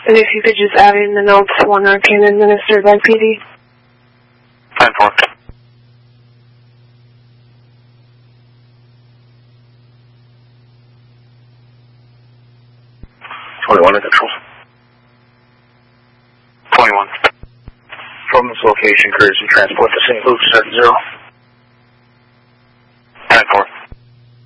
And if you could just add in the notes, 1 Narcan administered by PD. 10-4. Twenty-one in control. 21. From this location, courtesy transport to St. Luke's at 0. 10-4.